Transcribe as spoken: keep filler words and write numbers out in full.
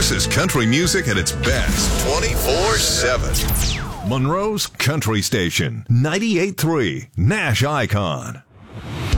This is country music at its best, twenty-four seven. Monroe's Country Station, ninety-eight point three, Nash Icon.